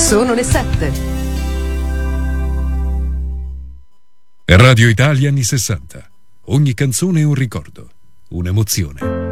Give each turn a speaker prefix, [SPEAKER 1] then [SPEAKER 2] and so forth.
[SPEAKER 1] Sono le 7.
[SPEAKER 2] Radio Italia anni 60. Ogni canzone è un ricordo, un'emozione.